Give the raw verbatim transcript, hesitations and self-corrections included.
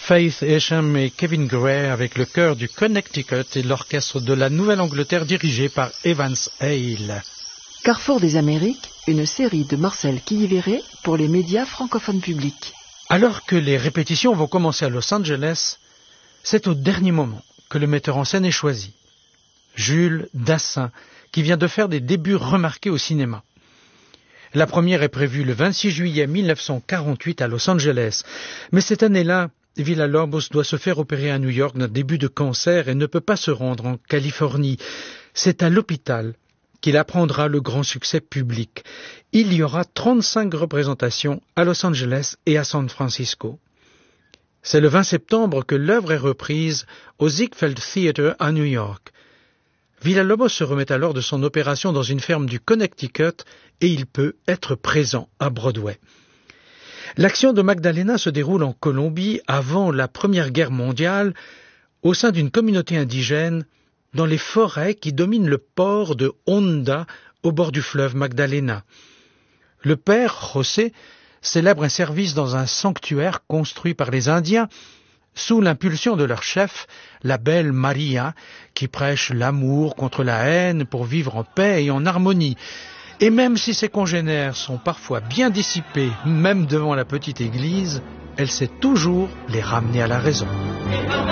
Faith Higham et Kevin Gray avec le chœur du Connecticut et l'orchestre de la Nouvelle-Angleterre dirigé par Evans Hale. Carrefour des Amériques, une série de Marcel Quilliveré pour les médias francophones publics. Alors que les répétitions vont commencer à Los Angeles, c'est au dernier moment que le metteur en scène est choisi. Jules Dassin, qui vient de faire des débuts remarqués au cinéma. La première est prévue le vingt-six juillet mille neuf cent quarante-huit à Los Angeles, mais cette année-là, Villa-Lobos doit se faire opérer à New York d'un début de cancer et ne peut pas se rendre en Californie. C'est à l'hôpital qu'il apprendra le grand succès public. Il y aura trente-cinq représentations à Los Angeles et à San Francisco. C'est le vingt septembre que l'œuvre est reprise au Ziegfeld Theatre à New York. Villa-Lobos se remet alors de son opération dans une ferme du Connecticut et il peut être présent à Broadway. L'action de Magdalena se déroule en Colombie avant la Première Guerre mondiale, au sein d'une communauté indigène, dans les forêts qui dominent le port de Honda au bord du fleuve Magdalena. Le père, José, célèbre un service dans un sanctuaire construit par les Indiens sous l'impulsion de leur chef, la belle Maria, qui prêche l'amour contre la haine pour vivre en paix et en harmonie. Et même si ses congénères sont parfois bien dissipés, même devant la petite église, elle sait toujours les ramener à la raison.